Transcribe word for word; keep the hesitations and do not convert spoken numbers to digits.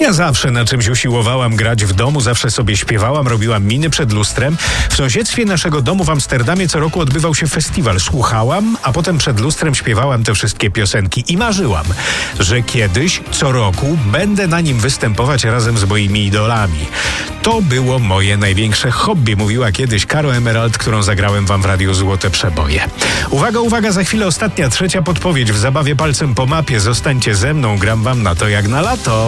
Ja zawsze na czymś usiłowałam grać w domu, zawsze sobie śpiewałam, robiłam miny przed lustrem. W sąsiedztwie naszego domu w Amsterdamie co roku odbywał się festiwal. Słuchałam, a potem przed lustrem śpiewałam te wszystkie piosenki i marzyłam, że kiedyś, co roku, będę na nim występować razem z moimi idolami. To było moje największe hobby, mówiła kiedyś Caro Emerald, którą zagrałem wam w Radiu Złote Przeboje. Uwaga, uwaga, za chwilę ostatnia, trzecia podpowiedź w zabawie palcem po mapie. Zostańcie ze mną, gram wam na to jak na lato.